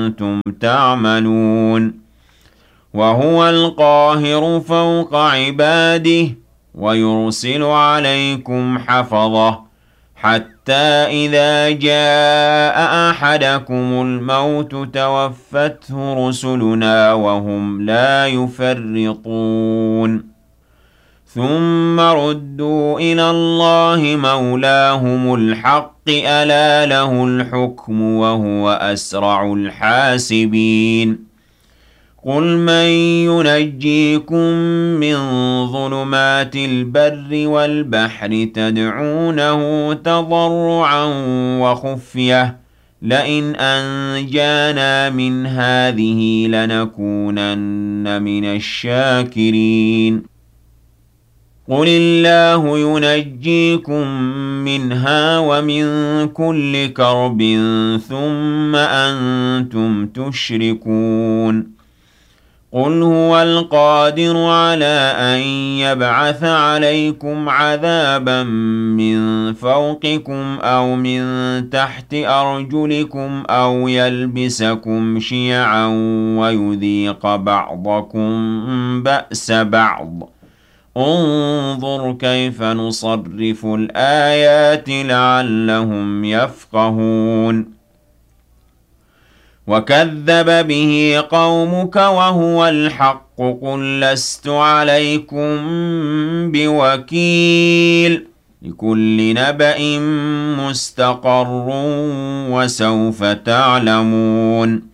كنتم تعملون وهو القاهر فوق عباده ويرسل عليكم حفظة حتى إذا جاء أحدكم الموت توفته رسلنا وهم لا يفرطون ثم ردوا إلى الله مولاهم الحق ألا له الحكم وهو أسرع الحاسبين قل من ينجيكم من ظلمات البر والبحر تدعونه تضرعا وخفية لئن أنجانا من هذه لنكونن من الشاكرين قل الله ينجيكم منها ومن كل كرب ثم أنتم تشركون قل هو القادر على أن يبعث عليكم عذابا من فوقكم أو من تحت أرجلكم أو يلبسكم شيعا ويذيق بعضكم بأس بعض انظر كيف نصرف الآيات لعلهم يفقهون وكذب به قومك وهو الحق قل لست عليكم بوكيل لكل نبأ مستقر وسوف تعلمون